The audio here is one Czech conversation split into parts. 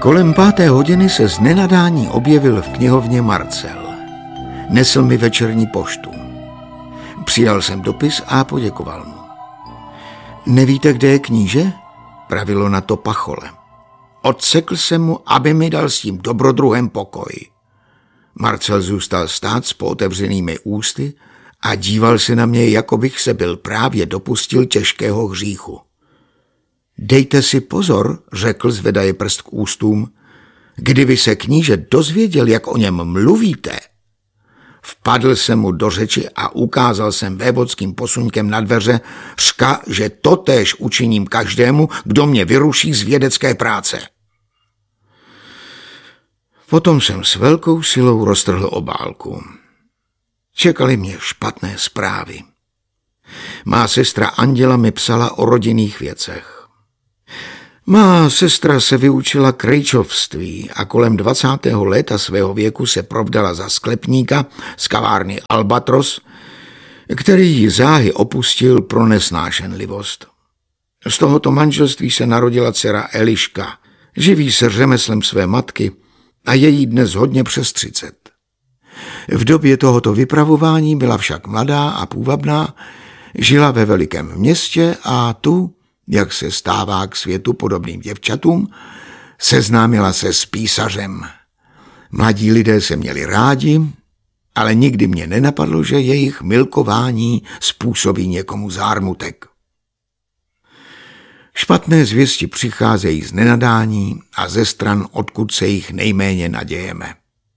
Kolem 5:00 se z nenadání objevil v knihovně Marcel. Nesl mi večerní poštu. Přijal jsem dopis a poděkoval mu. Nevíte, kde je kníže? Pravilo na to Pachole. Odsekl jsem mu, aby mi dal s tím dobrodruhem pokoj. Marcel zůstal stát s pootevřenými ústy a díval se na mě, jako bych se byl právě dopustil těžkého hříchu. Dejte si pozor, řekl, zvedaje prst k ústům. Kdyby se kníže dozvěděl, jak o něm mluvíte. Vpadl jsem mu do řeči a ukázal jsem vévodským posuňkem na dveře, řka, že totéž učiním každému, kdo mě vyruší z vědecké práce. Potom jsem s velkou silou roztrhl obálku. Čekaly mě špatné zprávy. Má sestra Anděla mi psala o rodinných věcech. Má sestra se vyučila krejčovství a kolem 20. léta svého věku se provdala za sklepníka z kavárny Albatros, který ji záhy opustil pro nesnášenlivost. Z tohoto manželství se narodila dcera Eliška, živí se řemeslem své matky a je jí dnes hodně přes 30. V době tohoto vypravování byla však mladá a půvabná, žila ve velikém městě a tu, jak se stává k světu podobným děvčatům, seznámila se s písařem. Mladí lidé se měli rádi, ale nikdy mě nenapadlo, že jejich milkování způsobí někomu zármutek. Špatné zvěsti přicházejí z nenadání a ze stran, odkud se jich nejméně nadějeme.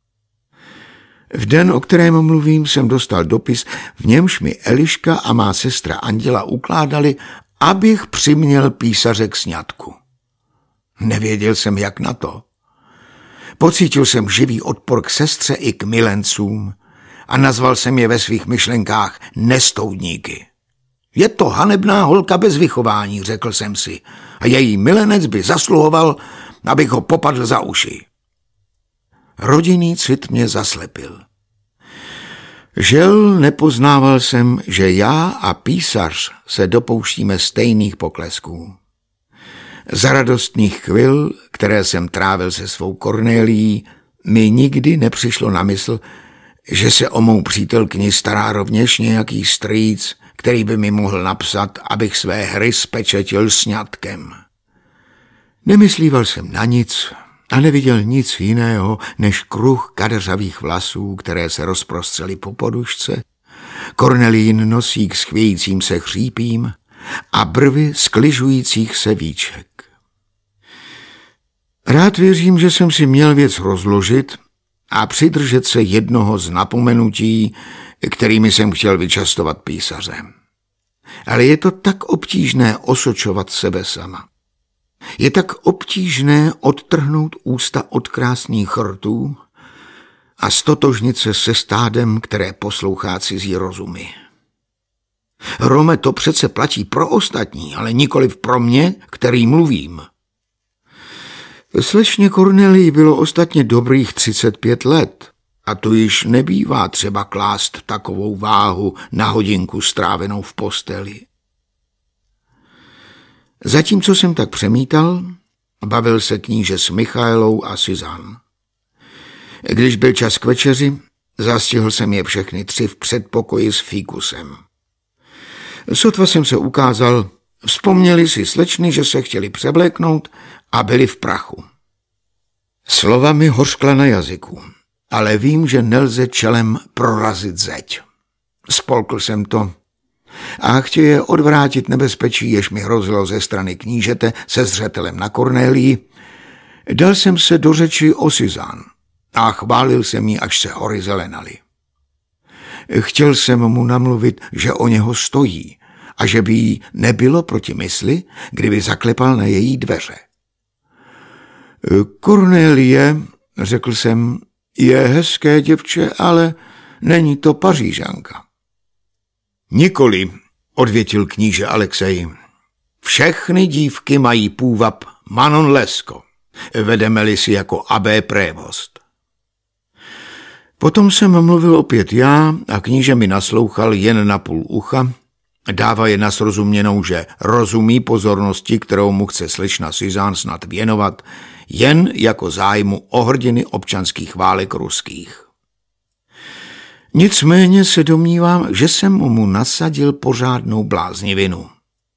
V den, o kterém mluvím, jsem dostal dopis, v němž mi Eliška a má sestra Anděla ukládali, abych přiměl písaře k sňatku. Nevěděl jsem, jak na to. Pocítil jsem živý odpor k sestře i k milencům a nazval jsem je ve svých myšlenkách nestoudníky. Je to hanebná holka bez vychování, řekl jsem si, a její milenec by zasluhoval, abych ho popadl za uši. Rodinný cit mě zaslepil. Žel nepoznával jsem, že já a písař se dopouštíme stejných poklesků. Za radostných chvil, které jsem trávil se svou Kornélií, mi nikdy nepřišlo na mysl, že se o mou přítelkyni stará rovněž nějaký strýc, který by mi mohl napsat, abych své hry spečetil sňatkem. Nemyslíval jsem na nic a neviděl nic jiného než kruh kadeřavých vlasů, které se rozprostřely po podušce, Kornelín nosík s chvějícím se chřípím a brvy skližujících se víček. Rád věřím, že jsem si měl věc rozložit a přidržet se jednoho z napomenutí, kterými jsem chtěl vyčastovat písaře. Ale je to tak obtížné osočovat sebe sama. Je tak obtížné odtrhnout ústa od krásných rtů a stotožnit se se stádem, které poslouchá cizí rozumy. Rome, to přece platí pro ostatní, ale nikoliv pro mě, který mluvím. Slečně Kornelii bylo ostatně dobrých 35 let a tu již nebývá třeba klást takovou váhu na hodinku strávenou v posteli. Zatímco jsem tak přemítal, bavil se kníže s Michaelou a Suzanne. Když byl čas k večeři, zastihl jsem je všechny 3 v předpokoji s fíkusem. Sotva jsem se ukázal, vzpomněli si slečny, že se chtěli převléknout a byli v prachu. Slova mi hořkla na jazyku, ale vím, že nelze čelem prorazit zeď. Spolkl jsem to a chtěl je odvrátit nebezpečí, jež mi hrozilo ze strany knížete se zřetelem na Kornélii. Dal jsem se do řeči o Suzanne a chválil jsem jí, až se hory zelenaly. Chtěl jsem mu namluvit, že o něho stojí a že by jí nebylo proti mysli, kdyby zaklepal na její dveře. Kornélie, řekl jsem, je hezké děvče, ale není to Pařížanka. Nikoli, odvětil kníže Alexej. Všechny dívky mají půvab Manon Lescaut. Vedeme-li si jako abbé prévost. Potom jsem mluvil opět já a kníže mi naslouchal jen na půl ucha Dává je na srozuměnou, že rozumí pozornosti, kterou mu chce slečna Suzanne snad věnovat, jen jako zájmu o hrdiny občanských válek ruských. Nicméně se domnívám, že jsem mu nasadil pořádnou bláznivinu.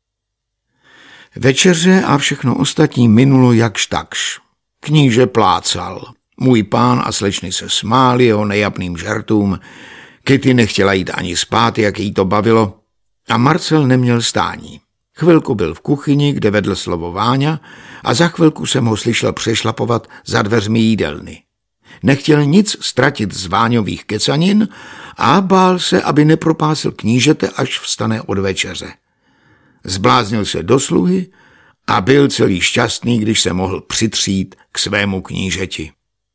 Večeře a všechno ostatní minulo jakž takž. Kníže plácal. Můj pán a slečny se smáli jeho nejapným žertům. Kitty nechtěla jít ani spát, jak jí to bavilo. A Marcel neměl stání. Chvilku byl v kuchyni, kde vedl slovo Váňa, a za chvilku jsem ho slyšel přešlapovat za dveřmi jídelny. Nechtěl nic ztratit z Váňových kecanin a bál se, aby nepropásl knížete, až vstane od večeře. Zbláznil se do sluhy a byl celý šťastný, když se mohl přitřít k svému knížeti.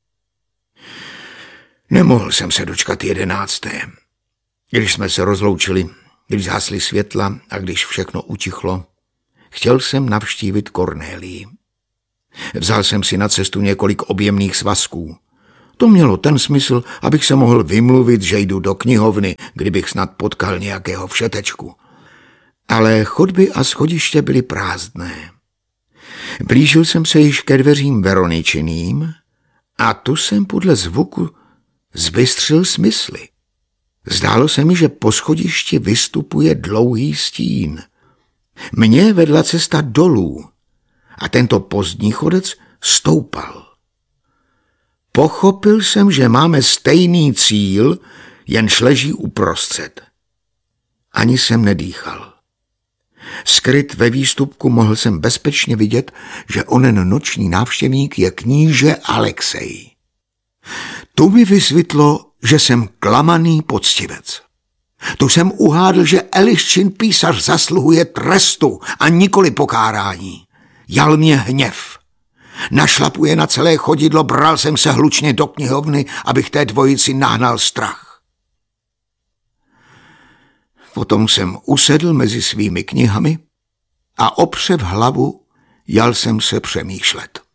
Nemohl jsem se dočkat 11. Když jsme se rozloučili, když zhasly světla a když všechno utichlo, chtěl jsem navštívit Kornélii. Vzal jsem si na cestu několik objemných svazků. To mělo ten smysl, abych se mohl vymluvit, že jdu do knihovny, kdybych snad potkal nějakého všetečku. Ale chodby a schodiště byly prázdné. Blížil jsem se již ke dveřím Veroničiným a tu jsem podle zvuku zbystřil smysly. Zdálo se mi, že po schodišti vystupuje dlouhý stín. Mně vedla cesta dolů a tento pozdní chodec stoupal. Pochopil jsem, že máme stejný cíl, jenž leží uprostřed. Ani jsem nedýchal. Skryt ve výstupku mohl jsem bezpečně vidět, že onen noční návštěvník je kníže Alexej. Tu mi vysvětlo, že jsem klamaný poctivec. Tu jsem uhádl, že Eliščin písař zasluhuje trestu a nikoli pokárání. Jal mě hněv. Našlapuje na celé chodidlo, bral jsem se hlučně do knihovny, abych té dvojici nahnal strach. Potom jsem usedl mezi svými knihami a opřev hlavu jal jsem se přemýšlet.